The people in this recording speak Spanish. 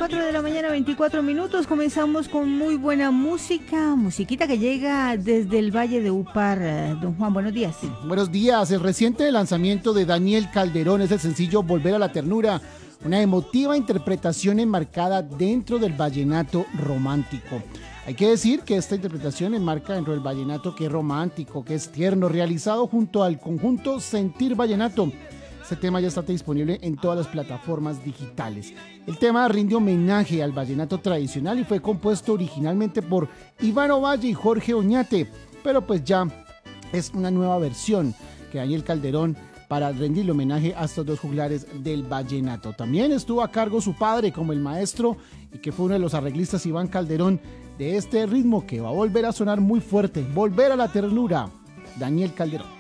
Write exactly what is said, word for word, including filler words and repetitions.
cuatro de la mañana, veinticuatro minutos. Comenzamos con muy buena música, musiquita que llega desde el Valle de Upar. Don Juan, buenos días. Buenos días. El reciente lanzamiento de Daniel Calderón es el sencillo Volver a la Ternura, una emotiva interpretación enmarcada dentro del vallenato romántico. Hay que decir que esta interpretación enmarca dentro del vallenato que es romántico, que es tierno, realizado junto al conjunto Sentir Vallenato. Este tema ya está disponible en todas las plataformas digitales. El tema rinde homenaje al vallenato tradicional y fue compuesto originalmente por Iván Ovalle y Jorge Oñate, pero pues ya es una nueva versión que Daniel Calderón para rendirle homenaje a estos dos juglares del vallenato. También estuvo a cargo su padre como el maestro y que fue uno de los arreglistas, Iván Calderón, de este ritmo que va a volver a sonar muy fuerte. Volver a la Ternura, Daniel Calderón.